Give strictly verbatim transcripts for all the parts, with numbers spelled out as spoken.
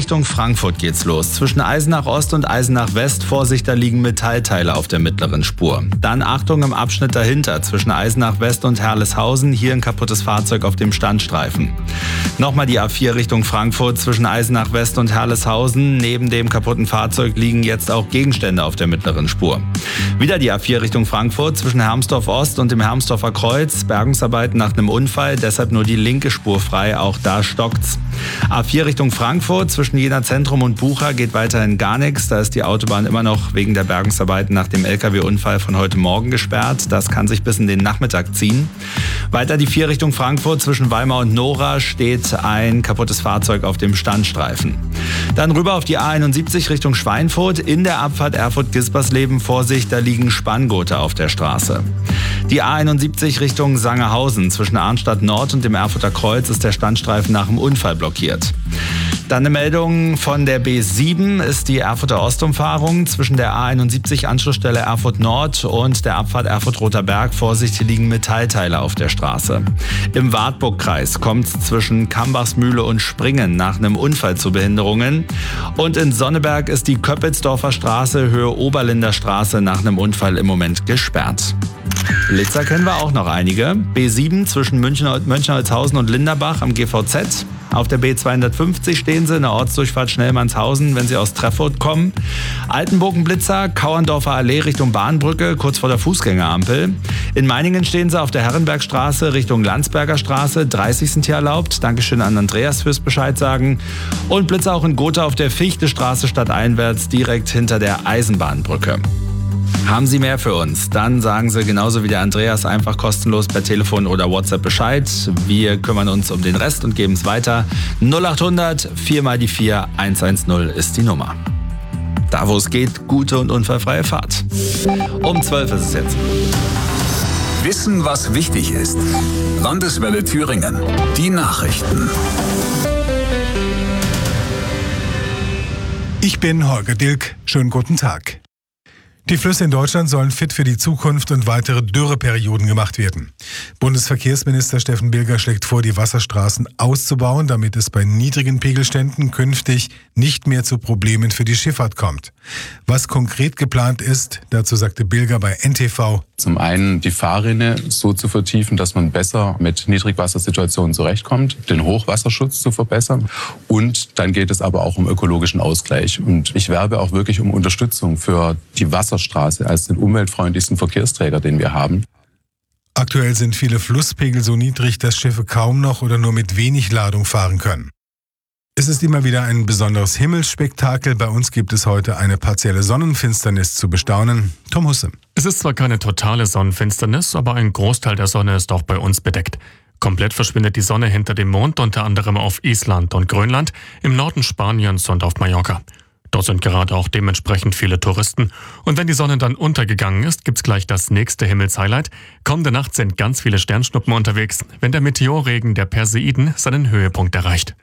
Richtung Frankfurt geht's los. Zwischen Eisenach Ost und Eisenach West, Vorsicht, da liegen Metallteile auf der mittleren Spur. Dann Achtung im Abschnitt dahinter, zwischen Eisenach West und Herleshausen, hier ein kaputtes Fahrzeug auf dem Standstreifen. Nochmal die A vier Richtung Frankfurt, zwischen Eisenach West und Herleshausen. Neben dem kaputten Fahrzeug liegen jetzt auch Gegenstände auf der mittleren Spur. Wieder die A vier Richtung Frankfurt, zwischen Hermsdorf Ost und dem Hermsdorfer Kreuz. Bergungsarbeiten nach einem Unfall, deshalb nur die linke Spur frei, auch da stockt's. A vier Richtung Frankfurt, zwischen Jena Zentrum und Bucha geht weiterhin gar nichts. Da ist die Autobahn immer noch wegen der Bergungsarbeiten nach dem L K W-Unfall von heute Morgen gesperrt. Das kann sich bis in den Nachmittag ziehen. Weiter die vier Richtung Frankfurt, zwischen Weimar und Nora steht ein kaputtes Fahrzeug auf dem Standstreifen. Dann rüber auf die A einundsiebzig Richtung Schweinfurt. In der Abfahrt Erfurt-Gispersleben, Vorsicht, da liegen Spanngurte auf der Straße. Die A einundsiebzig Richtung Sangerhausen. Zwischen Arnstadt Nord und dem Erfurter Kreuz ist der Standstreifen nach dem Unfall blockiert. Dann eine Meldung von der B sieben ist die Erfurter Ostumfahrung. Zwischen der A einundsiebzig Anschlussstelle Erfurt Nord und der Abfahrt Erfurt-Roter Berg. Vorsicht, hier liegen Metallteile auf der Straße. Im Wartburgkreis kommt es zwischen Kambachsmühle und Springen nach einem Unfall zu Behinderungen. Und in Sonneberg ist die Köppelsdorfer Straße Höhe Oberlinder Straße nach einem Unfall im Moment gesperrt. Blitzer kennen wir auch noch einige. B sieben zwischen München, Mönchengladbach und Linderbach am G V Z. Auf der B zweihundertfünfzig stehen sie in der Ortsdurchfahrt Schnellmannshausen, wenn sie aus Treffurt kommen. Altenburgen-Blitzer, Kauerndorfer Allee Richtung Bahnbrücke, kurz vor der Fußgängerampel. In Meiningen stehen sie auf der Herrenbergstraße Richtung Landsberger Straße. dreißig sind hier erlaubt. Dankeschön an Andreas fürs Bescheid sagen. Und Blitzer auch in Gotha auf der Fichtestraße stadteinwärts, direkt hinter der Eisenbahnbrücke. Haben Sie mehr für uns? Dann sagen Sie genauso wie der Andreas einfach kostenlos per Telefon oder WhatsApp Bescheid. Wir kümmern uns um den Rest und geben es weiter. null achthundert vier mal die vier hundertzehn ist die Nummer. Da wo es geht, gute und unfallfreie Fahrt. Um zwölf ist es jetzt. Wissen, was wichtig ist. Landeswelle Thüringen. Die Nachrichten. Ich bin Holger Dilk. Schönen guten Tag. Die Flüsse in Deutschland sollen fit für die Zukunft und weitere Dürreperioden gemacht werden. Bundesverkehrsminister Steffen Bilger schlägt vor, die Wasserstraßen auszubauen, damit es bei niedrigen Pegelständen künftig nicht mehr zu Problemen für die Schifffahrt kommt. Was konkret geplant ist, dazu sagte Bilger bei N T V. Zum einen die Fahrrinne so zu vertiefen, dass man besser mit Niedrigwassersituationen zurechtkommt, den Hochwasserschutz zu verbessern. Und dann geht es aber auch um ökologischen Ausgleich. Und ich werbe auch wirklich um Unterstützung für die Wasserstraße als den umweltfreundlichsten Verkehrsträger, den wir haben. Aktuell sind viele Flusspegel so niedrig, dass Schiffe kaum noch oder nur mit wenig Ladung fahren können. Es ist immer wieder ein besonderes Himmelsspektakel. Bei uns gibt es heute eine partielle Sonnenfinsternis zu bestaunen. Tom Husse. Es ist zwar keine totale Sonnenfinsternis, aber ein Großteil der Sonne ist auch bei uns bedeckt. Komplett verschwindet die Sonne hinter dem Mond, unter anderem auf Island und Grönland, im Norden Spaniens und auf Mallorca. Dort sind gerade auch dementsprechend viele Touristen. Und wenn die Sonne dann untergegangen ist, gibt's gleich das nächste Himmelshighlight. Kommende Nacht sind ganz viele Sternschnuppen unterwegs, wenn der Meteorregen der Perseiden seinen Höhepunkt erreicht.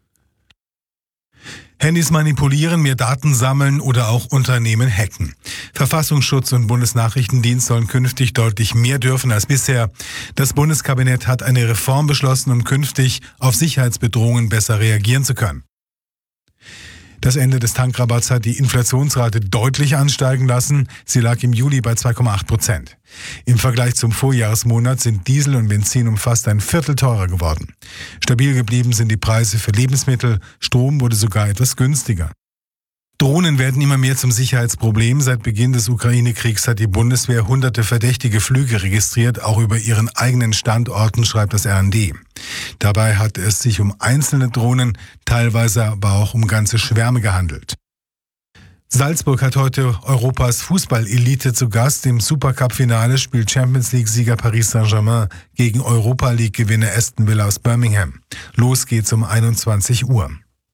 Handys manipulieren, mehr Daten sammeln oder auch Unternehmen hacken. Verfassungsschutz und Bundesnachrichtendienst sollen künftig deutlich mehr dürfen als bisher. Das Bundeskabinett hat eine Reform beschlossen, um künftig auf Sicherheitsbedrohungen besser reagieren zu können. Das Ende des Tankrabatts hat die Inflationsrate deutlich ansteigen lassen. Sie lag im Juli bei zwei Komma acht Prozent. Im Vergleich zum Vorjahresmonat sind Diesel und Benzin um fast ein Viertel teurer geworden. Stabil geblieben sind die Preise für Lebensmittel. Strom wurde sogar etwas günstiger. Drohnen werden immer mehr zum Sicherheitsproblem. Seit Beginn des Ukraine-Kriegs hat die Bundeswehr hunderte verdächtige Flüge registriert, auch über ihren eigenen Standorten, schreibt das R N D. Dabei hat es sich um einzelne Drohnen, teilweise aber auch um ganze Schwärme gehandelt. Salzburg hat heute Europas Fußball-Elite zu Gast. Im Supercup-Finale spielt Champions-League-Sieger Paris Saint-Germain gegen Europa-League-Gewinner Aston Villa aus Birmingham. Los geht's um einundzwanzig Uhr.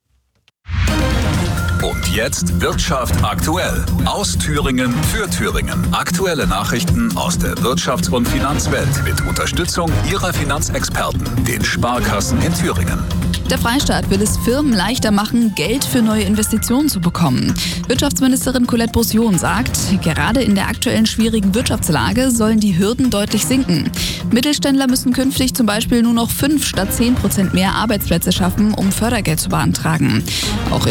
Und jetzt Wirtschaft aktuell. Aus Thüringen für Thüringen. Aktuelle Nachrichten aus der Wirtschafts- und Finanzwelt mit Unterstützung Ihrer Finanzexperten, den Sparkassen in Thüringen. Der Freistaat will es Firmen leichter machen, Geld für neue Investitionen zu bekommen. Wirtschaftsministerin Colette Broussillon sagt, gerade in der aktuellen schwierigen Wirtschaftslage sollen die Hürden deutlich sinken. Mittelständler müssen künftig zum Beispiel nur noch fünf statt zehn Prozent mehr Arbeitsplätze schaffen, um Fördergeld zu beantragen. Auch